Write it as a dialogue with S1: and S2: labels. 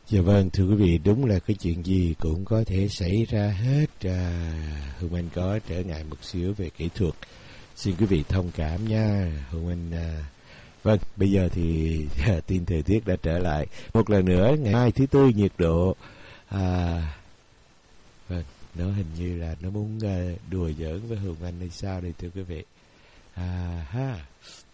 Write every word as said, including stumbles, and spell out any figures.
S1: Dạ vâng, thưa quý vị, đúng là cái chuyện gì cũng có thể xảy ra hết. À, Hương Anh có trở ngại một xíu về kỹ thuật, xin quý vị thông cảm nha. Hương Anh à, vâng, bây giờ thì à, tin thời tiết đã trở lại một lần nữa. Ngày mai thứ tư nhiệt độ à, vâng, nó hình như là nó muốn à, đùa giỡn với Hương Anh hay sao đây thưa quý vị. À ha.